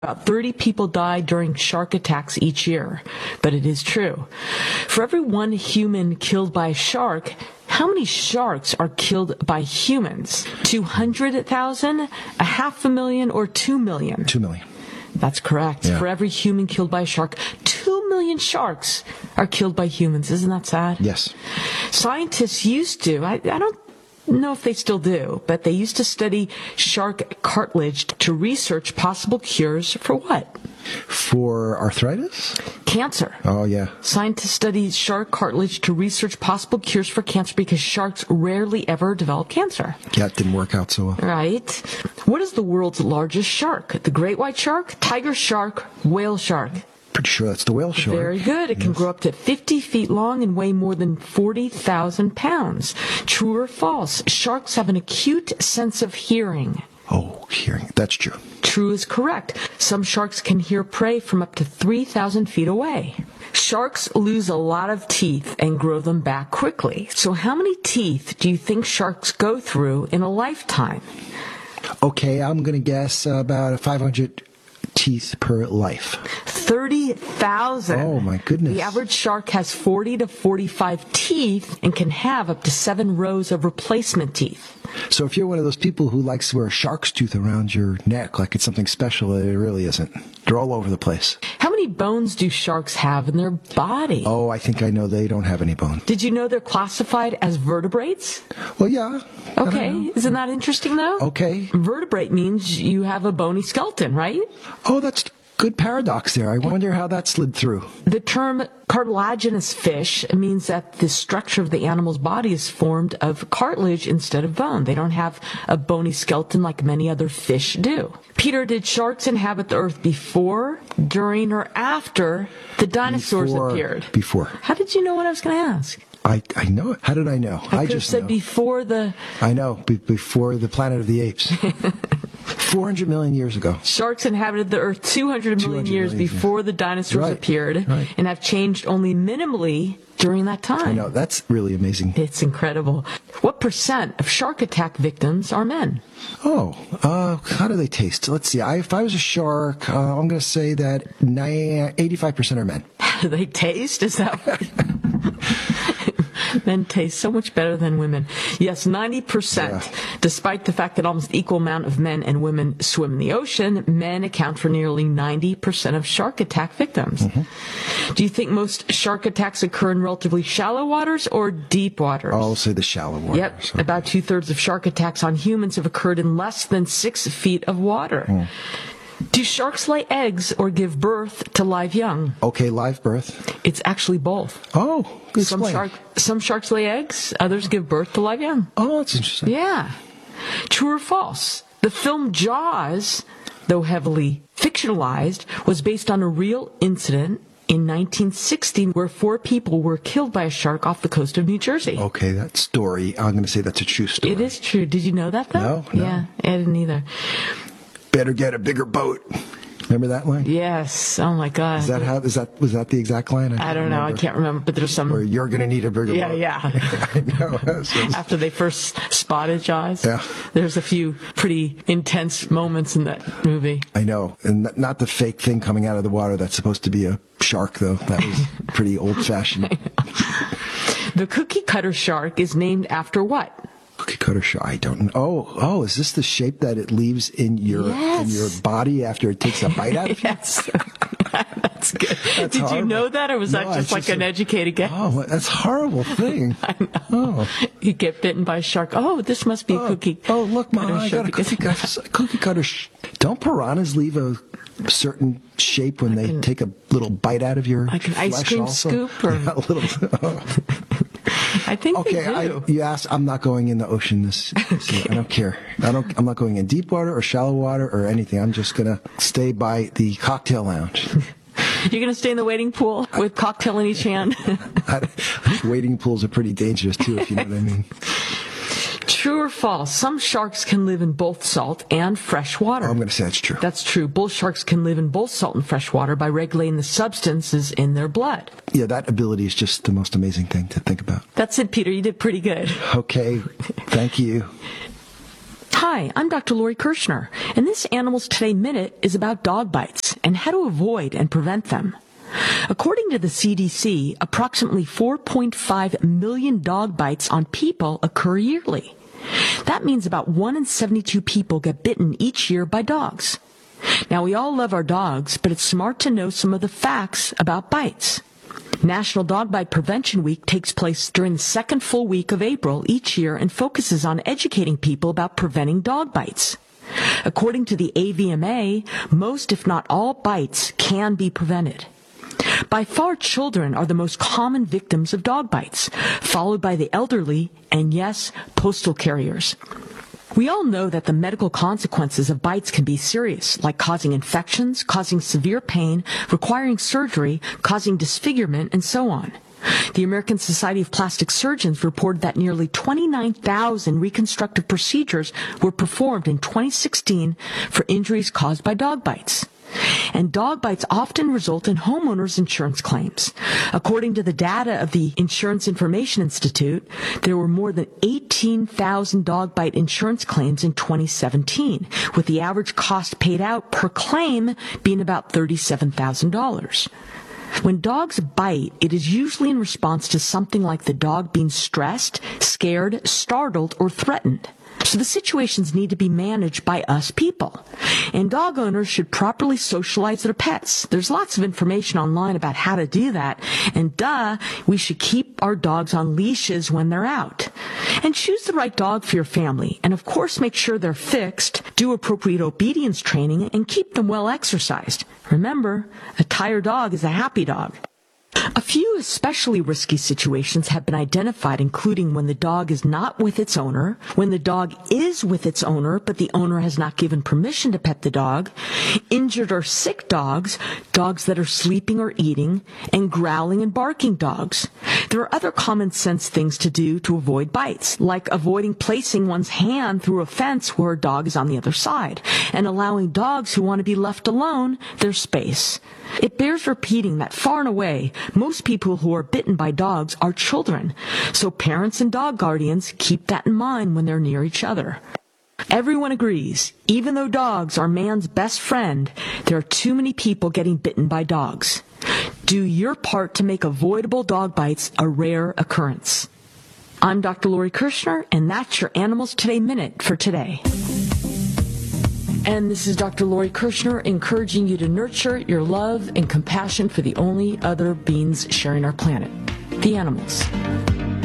About 30 people die during shark attacks each year, but it is true. For every one human killed by a shark, how many sharks are killed by humans? 200,000, 500,000, or 2 million? 2 million. That's correct. Yeah. For every human killed by a shark, 2 million sharks are killed by humans. Isn't that sad? Yes. Scientists used to, I don't know if they still do, but they used to study shark cartilage to research possible cures for what? For arthritis? Cancer. Oh, yeah. Scientists study shark cartilage to research possible cures for cancer because sharks rarely ever develop cancer. Yeah, it didn't work out so well. Right. What is the world's largest shark? The great white shark, tiger shark, whale shark? Pretty sure that's the whale shark. Very good. It can grow up to 50 feet long and weigh more than 40,000 pounds. True or false? Sharks have an acute sense of hearing. Oh, hearing. That's true. True is correct. Some sharks can hear prey from up to 3,000 feet away. Sharks lose a lot of teeth and grow them back quickly. So how many teeth do you think sharks go through in a lifetime? Okay, I'm going to guess about 500 teeth per life. 30,000. Oh, my goodness. The average shark has 40 to 45 teeth and can have up to 7 rows of replacement teeth. So if you're one of those people who likes to wear a shark's tooth around your neck like it's something special, it really isn't. They're all over the place. How many bones do sharks have in their body? Oh, I think I know they don't have any bone. Did you know they're classified as vertebrates? Well, yeah. Okay. Isn't that interesting, though? Okay. Vertebrate means you have a bony skeleton, right? Oh, that's good paradox there. I wonder how that slid through. The term cartilaginous fish means that the structure of the animal's body is formed of cartilage instead of bone. They don't have a bony skeleton like many other fish do. Peter, did sharks inhabit the earth before, during, or after the dinosaurs appeared? Before. How did you know what I was going to ask? I know it. How did I know? I could have just said know. before the... I know. Before the Planet of the Apes. 400 million years ago. Sharks inhabited the earth 200 million years before the dinosaurs appeared and have changed only minimally during that time. I know. That's really amazing. It's incredible. What percent of shark attack victims are men? Oh, how do they taste? Let's see. If I was a shark, I'm going to say that 85% are men. How do they taste? Is that Men taste so much better than women. Yes, 90%. Yeah. Despite the fact that almost equal amount of men and women swim in the ocean, men account for nearly 90% of shark attack victims. Mm-hmm. Do you think most shark attacks occur in relatively shallow waters or deep waters? I'll say the shallow waters. Yep. So. About 2/3 of shark attacks on humans have occurred in less than 6 feet of water. Mm. Do sharks lay eggs or give birth to live young? Okay, live birth. It's actually both. Oh, good. Some sharks lay eggs, others give birth to live young. Oh, that's interesting. Yeah. True or false? The film Jaws, though heavily fictionalized, was based on a real incident in 1916 where 4 people were killed by a shark off the coast of New Jersey. Okay, that story, I'm going to say that's a true story. It is true. Did you know that, though? No. Yeah, I didn't either. Better get a bigger boat. Remember that line? Yes. Oh my God. Was that the exact line? I don't know. I can't remember, but there's some. Or you're going to need a bigger boat. Yeah. I know. After they first spotted Jaws, yeah. There's a few pretty intense moments in that movie. I know, and not the fake thing coming out of the water that's supposed to be a shark, though. That was pretty old-fashioned. The cookie cutter shark is named after what? Cookie cutter shark. I don't know. Oh, is this the shape that it leaves in your body after it takes a bite out of you? Yes. That's good. That's Did horrible. You know that, or was that just like an educated guess? Oh, that's a horrible thing. I know. Oh. You get bitten by a shark. Oh, this must be a cookie. Oh, look, Mom, I got a cookie cutter. Don't piranhas leave a certain shape when they take a little bite out of your like an flesh ice cream also? scoop? Or... Yeah, a little. I think they do. You asked. I'm not going in the ocean this year. I don't care. I'm not going in deep water or shallow water or anything. I'm just gonna stay by the cocktail lounge. You're going to stay in the waiting pool with cocktail in each hand? I think waiting pools are pretty dangerous, too, if you know what I mean. True or false? Some sharks can live in both salt and fresh water. I'm going to say that's true. That's true. Bull sharks can live in both salt and fresh water by regulating the substances in their blood. Yeah, that ability is just the most amazing thing to think about. That's it, Peter. You did pretty good. Okay. Thank you. Hi, I'm Dr. Lori Kirshner, and this Animals Today Minute is about dog bites and how to avoid and prevent them. According to the CDC, approximately 4.5 million dog bites on people occur yearly. That means about 1 in 72 people get bitten each year by dogs. Now, we all love our dogs, but it's smart to know some of the facts about bites. National Dog Bite Prevention Week takes place during the second full week of April each year and focuses on educating people about preventing dog bites. According to the AVMA, most, if not all, bites can be prevented. By far, children are the most common victims of dog bites, followed by the elderly and, yes, postal carriers. We all know that the medical consequences of bites can be serious, like causing infections, causing severe pain, requiring surgery, causing disfigurement, and so on. The American Society of Plastic Surgeons reported that nearly 29,000 reconstructive procedures were performed in 2016 for injuries caused by dog bites. And dog bites often result in homeowners' insurance claims. According to the data of the Insurance Information Institute, there were more than 18,000 dog bite insurance claims in 2017, with the average cost paid out per claim being about $37,000. When dogs bite, it is usually in response to something like the dog being stressed, scared, startled, or threatened. So the situations need to be managed by us people. And dog owners should properly socialize their pets. There's lots of information online about how to do that. And we should keep our dogs on leashes when they're out. And choose the right dog for your family. And of course, make sure they're fixed, do appropriate obedience training, and keep them well exercised. Remember, a tired dog is a happy dog. A few especially risky situations have been identified, including when the dog is not with its owner, when the dog is with its owner, but the owner has not given permission to pet the dog, injured or sick dogs, dogs that are sleeping or eating, and growling and barking dogs. There are other common sense things to do to avoid bites, like avoiding placing one's hand through a fence where a dog is on the other side, and allowing dogs who want to be left alone their space. It bears repeating that far and away, most people who are bitten by dogs are children, so parents and dog guardians keep that in mind when they're near each other. Everyone agrees, even though dogs are man's best friend, there are too many people getting bitten by dogs. Do your part to make avoidable dog bites a rare occurrence. I'm Dr. Lori Kirshner, and that's your Animals Today Minute for today. And this is Dr. Lori Kirshner encouraging you to nurture your love and compassion for the only other beings sharing our planet, the animals.